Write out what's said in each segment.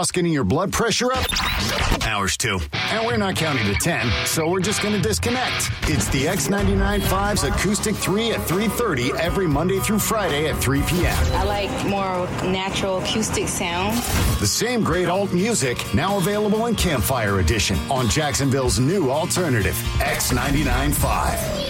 boss getting your blood pressure up? Ours too. And we're not counting to 10, so we're just going to disconnect. It's the X99.5's Acoustic 3 at 3:30 every Monday through Friday at 3 p.m. I like more natural acoustic sound. The same great alt music, now available in Campfire Edition on Jacksonville's new alternative, X99.5.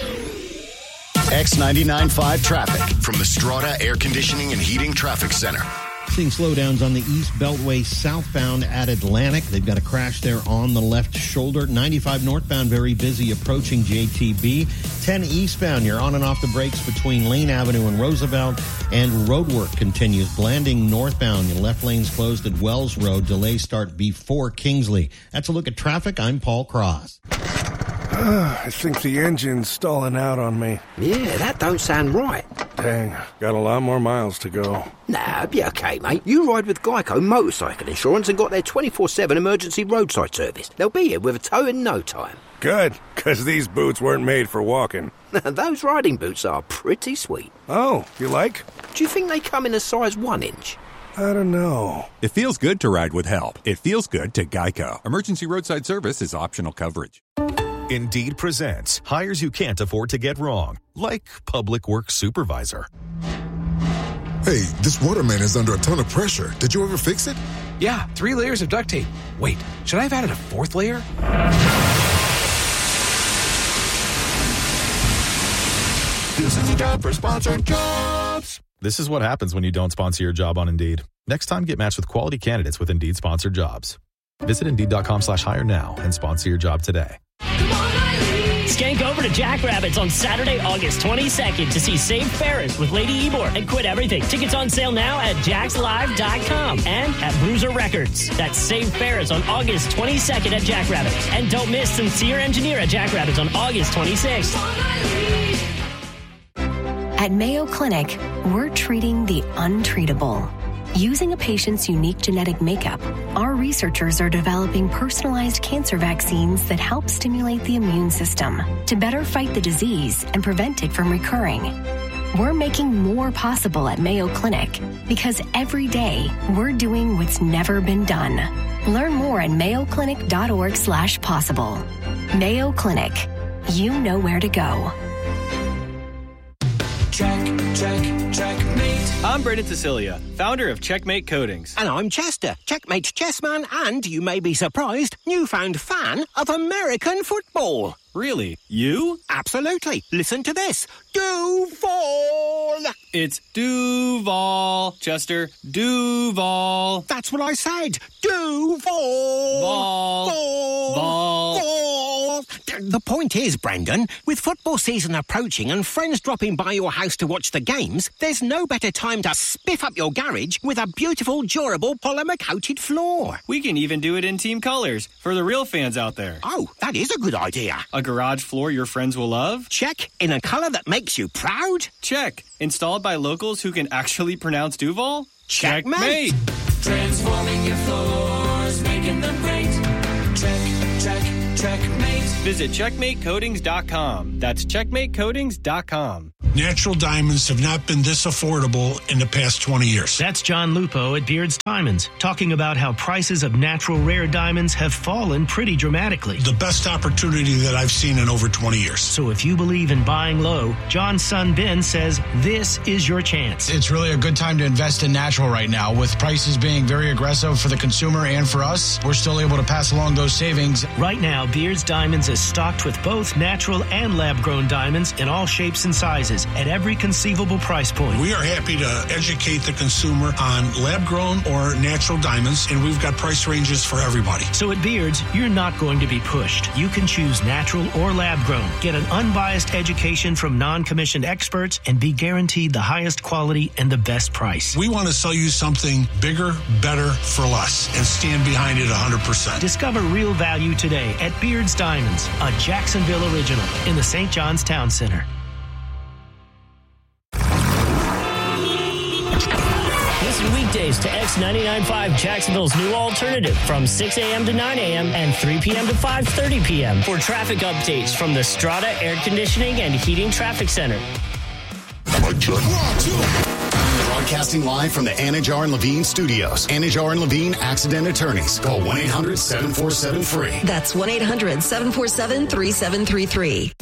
X99.5 traffic from the Strata Air Conditioning and Heating Traffic Center. Seeing slowdowns on the East Beltway southbound at Atlantic. They've got a crash there on the left shoulder. 95 northbound, very busy approaching JTB. 10 eastbound, you're on and off the brakes between Lane Avenue and Roosevelt, and road work continues. Blanding northbound, your left lane's closed at Wells Road. Delays start before Kingsley. That's a look at traffic. I'm Paul Cross. I think the engine's stalling out on me. Yeah, that don't sound right. Dang, got a lot more miles to go. Nah, be okay, mate. You ride with Geico Motorcycle Insurance and got their 24/7 emergency roadside service. They'll be here with a tow in no time. Good, because these boots weren't made for walking. Those riding boots are pretty sweet. Oh, you like? Do you think they come in a size 1 inch? I don't know. It feels good to ride with help. It feels good to Geico. Emergency roadside service is optional coverage. Indeed presents hires you can't afford to get wrong, like public works supervisor. Hey, this waterman is under a ton of pressure. Did you ever fix it? Yeah, 3 layers of duct tape. Wait, should I have added a 4th layer? This is a job for Sponsored Jobs. This is what happens when you don't sponsor your job on Indeed. Next time, get matched with quality candidates with Indeed Sponsored Jobs. Visit Indeed.com/hire now and sponsor your job today. Skank over to Jackrabbits on Saturday, August 22nd to see Save Ferris with Lady Ebor and Quit Everything. Tickets on sale now at jackslive.com and at Bruiser Records. That's Save Ferris on August 22nd at Jackrabbits. And don't miss Sincere Engineer at Jackrabbits on August 26th. At Mayo Clinic, we're treating the untreatable. Using a patient's unique genetic makeup, our researchers are developing personalized cancer vaccines that help stimulate the immune system to better fight the disease and prevent it from recurring. We're making more possible at Mayo Clinic because every day we're doing what's never been done. Learn more at mayoclinic.org/possible. Mayo Clinic. You know where to go. Checkmate. I'm Brendan Cecilia, founder of Checkmate Coatings. And I'm Chester, Checkmate's chessman and, you may be surprised, newfound fan of American football. Really? You? Absolutely. Listen to this. Duval! It's Duval, Chester. Duval. That's what I said. Duval! Vol. The point is, Brendan, with football season approaching and friends dropping by your house to watch the games, there's no better time to spiff up your garage with a beautiful, durable, polymer-coated floor. We can even do it in team colors for the real fans out there. Oh, that is a good idea. A garage floor your friends will love? Check. In a color that makes you proud? Check. Installed by locals who can actually pronounce Duval? Checkmate! Transforming your floors, making them great. Checkmate. Visit CheckmateCoatings.com. That's CheckmateCoatings.com. Natural diamonds have not been this affordable in the past 20 years. That's John Lupo at Beard's Diamonds, talking about how prices of natural rare diamonds have fallen pretty dramatically. The best opportunity that I've seen in over 20 years. So if you believe in buying low, John's son Ben says this is your chance. It's really a good time to invest in natural right now. With prices being very aggressive for the consumer and for us, we're still able to pass along those savings. Right now, Beard's Diamonds is stocked with both natural and lab-grown diamonds in all shapes and sizes at every conceivable price point. We are happy to educate the consumer on lab-grown or natural diamonds, and we've got price ranges for everybody. So at Beard's, you're not going to be pushed. You can choose natural or lab-grown. Get an unbiased education from non-commissioned experts and be guaranteed the highest quality and the best price. We want to sell you something bigger, better, for less, and stand behind it 100%. Discover real value today at Beard's Diamonds, a Jacksonville original in the St. John's Town Center. Listen weekdays to X99.5, Jacksonville's new alternative, from 6 a.m. to 9 a.m. and 3 p.m. to 5:30 p.m. for traffic updates from the Strata Air Conditioning and Heating Traffic Center. Broadcasting live from the Anajar and Levine studios. Anajar and Levine Accident Attorneys. Call 1-800-747-FREE. That's 1-800-747-3733.